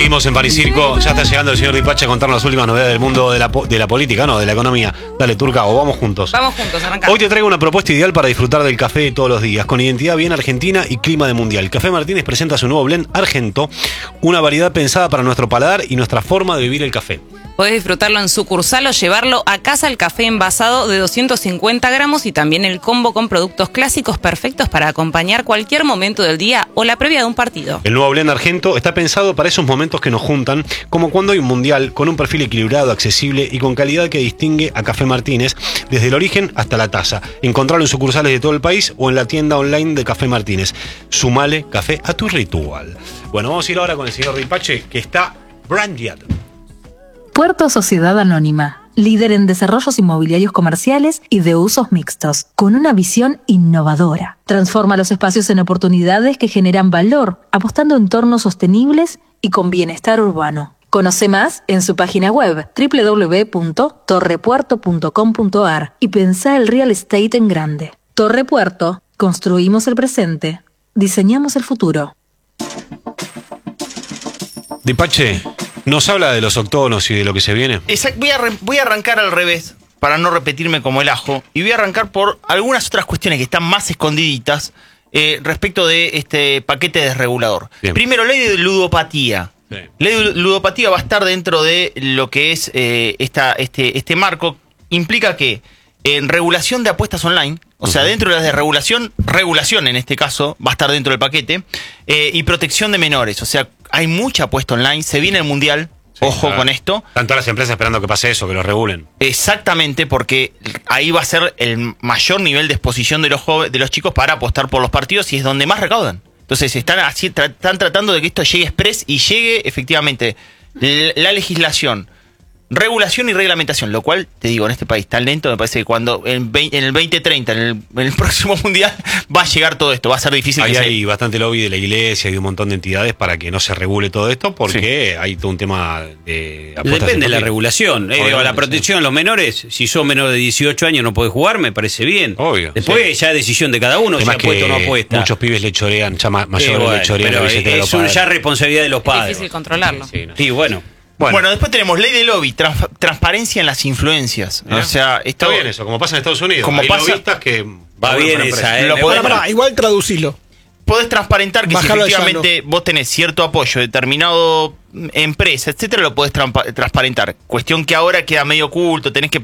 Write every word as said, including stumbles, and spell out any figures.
Seguimos en París Circo. Ya está llegando el señor Ripache a contarnos las últimas novedades del mundo de la, de la política, no, de la economía. Dale, Turca, o vamos juntos. Vamos juntos, arrancamos. Hoy te traigo una propuesta ideal para disfrutar del café de todos los días, con identidad bien argentina y clima de mundial. Café Martínez presenta su nuevo blend Argento, una variedad pensada para nuestro paladar y nuestra forma de vivir el café. Podés disfrutarlo en sucursal o llevarlo a casa, el café envasado de doscientos cincuenta gramos y también el combo con productos clásicos perfectos para acompañar cualquier momento del día o la previa de un partido. El nuevo blend Argento está pensado para esos momentos que nos juntan, como cuando hay un mundial, con un perfil equilibrado, accesible y con calidad que distingue a Café Martínez desde el origen hasta la taza. Encontrarlo en sucursales de todo el país o en la tienda online de Café Martínez. Sumale café a tu ritual. Bueno, vamos a ir ahora con el señor Ripache, que está brandeado. Puerto Sociedad Anónima, líder en desarrollos inmobiliarios comerciales y de usos mixtos, con una visión innovadora. Transforma los espacios en oportunidades que generan valor, apostando en entornos sostenibles y con bienestar urbano. Conoce más en su página web doble u doble u doble u punto torre puerto punto com punto a r y pensá el real estate en grande. Torre Puerto, construimos el presente, diseñamos el futuro. Ripache, ¿nos habla de los octógonos y de lo que se viene? Exacto, voy a, re, voy a arrancar al revés, para no repetirme como el ajo, y voy a arrancar por algunas otras cuestiones que están más escondiditas eh, respecto de este paquete desregulador. Bien. Primero, ley de ludopatía. Sí. Ley de ludopatía va a estar dentro de lo que es eh, esta, este, este marco. Implica que en regulación de apuestas online, o sea, dentro de las de regulación, regulación en este caso, va a estar dentro del paquete, eh, y protección de menores, o sea, hay mucha apuesta online, se viene el mundial, sí, ojo claro. con esto. Están todas las empresas esperando que pase eso, que lo regulen. Exactamente, porque ahí va a ser el mayor nivel de exposición de los joven, de los chicos para apostar por los partidos y es donde más recaudan. Entonces están así, tra están tratando de que esto llegue express y llegue efectivamente la legislación, regulación y reglamentación, lo cual, te digo, en este país tan lento, me parece que cuando en, en el veinte treinta, en el, en el próximo mundial, va a llegar todo esto, va a ser difícil. Ahí que hay se... bastante lobby de la iglesia y de un montón de entidades para que no se regule todo esto, porque sí. hay todo un tema de apuestas. Depende de la regulación. Eh, digo, la protección a los menores, si sos menor de dieciocho años no podés jugar, me parece bien. Obvio. Después sí. ya es decisión de cada uno, si apuesta o no apuesta. Muchos pibes le chorean, ya mayores sí, bueno, le chorean la billetera de los es padres. ya responsabilidad de los padres. Es difícil controlarlo. Sí, no. sí bueno. Bueno. bueno, después tenemos ley de lobby, trans transparencia en las influencias. ¿Eh? O sea, esto, está bien eso, como pasa en Estados Unidos. Como hay pasa, lobistas que va bien esa, ¿eh? Lo podés, para, para, igual traducilo. Podés transparentar que Bájalo, si efectivamente vos tenés cierto apoyo de determinado empresa, etcétera, lo podés transparentar. Cuestión que ahora queda medio oculto, tenés que